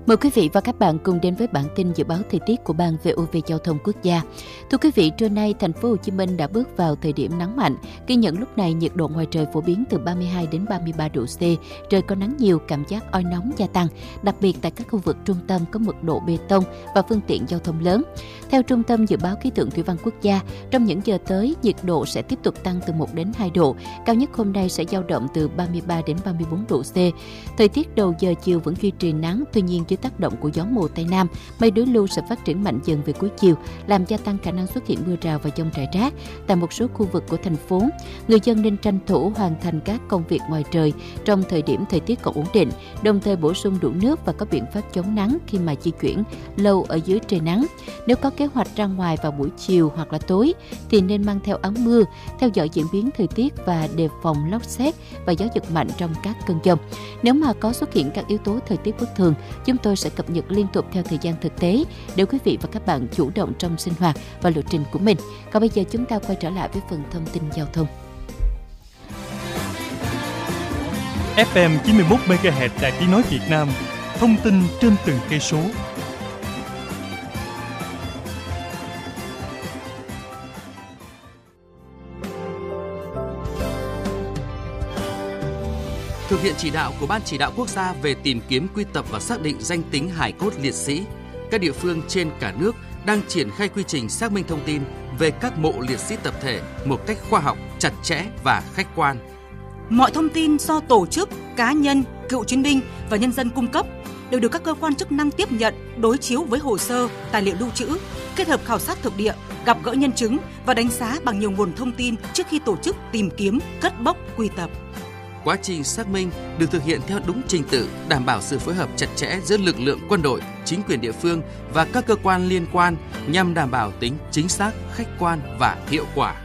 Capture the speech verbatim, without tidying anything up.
Mời quý vị và các bạn cùng đến với bản tin dự báo thời tiết của Ban vê o vê Giao thông Quốc gia. Thưa quý vị, trưa nay thành phố Hồ Chí Minh đã bước vào thời điểm nắng mạnh, ghi nhận lúc này nhiệt độ ngoài trời phổ biến từ ba mươi hai đến ba mươi ba độ C, trời có nắng nhiều, cảm giác oi nóng gia tăng, đặc biệt tại các khu vực trung tâm có mật độ bê tông và phương tiện giao thông lớn. Theo Trung tâm Dự báo Khí tượng Thủy văn Quốc gia, trong những giờ tới, nhiệt độ sẽ tiếp tục tăng từ một đến hai độ, cao nhất hôm nay sẽ dao động từ ba mươi ba đến ba mươi bốn độ C. Thời tiết đầu giờ chiều vẫn duy trì nắng, tuy nhiên dưới tác động của gió mùa Tây Nam, mây đối lưu sẽ phát triển mạnh dần về cuối chiều, làm gia tăng khả năng xuất hiện mưa rào và dông rải rác tại một số khu vực của thành phố. Người dân nên tranh thủ hoàn thành các công việc ngoài trời trong thời điểm thời tiết còn ổn định, đồng thời bổ sung đủ nước và có biện pháp chống nắng khi mà di chuyển lâu ở dưới trời nắng. Nếu có kế hoạch ra ngoài vào buổi chiều hoặc là tối thì nên mang theo áo mưa, theo dõi diễn biến thời tiết và đề phòng lốc sét và gió giật mạnh trong các cơn dông. Nếu mà có xuất hiện các yếu tố thời tiết bất thường, chúng tôi sẽ cập nhật liên tục theo thời gian thực tế để quý vị và các bạn chủ động trong sinh hoạt và lộ trình của mình. Còn bây giờ chúng ta quay trở lại với phần thông tin giao thông. ép em chín mươi mốt mê ga héc Đài Tiếng nói Việt Nam, thông tin trên từng cây số. Thực hiện chỉ đạo của Ban Chỉ đạo Quốc gia về tìm kiếm, quy tập và xác định danh tính hài cốt liệt sĩ, các địa phương trên cả nước đang triển khai quy trình xác minh thông tin về các mộ liệt sĩ tập thể một cách khoa học, chặt chẽ và khách quan. Mọi thông tin do tổ chức, cá nhân, cựu chiến binh và nhân dân cung cấp đều được các cơ quan chức năng tiếp nhận, đối chiếu với hồ sơ, tài liệu lưu trữ, kết hợp khảo sát thực địa, gặp gỡ nhân chứng và đánh giá bằng nhiều nguồn thông tin trước khi tổ chức tìm kiếm, cất bốc, quy tập. Quá trình xác minh được thực hiện theo đúng trình tự, đảm bảo sự phối hợp chặt chẽ giữa lực lượng quân đội, chính quyền địa phương và các cơ quan liên quan nhằm đảm bảo tính chính xác, khách quan và hiệu quả.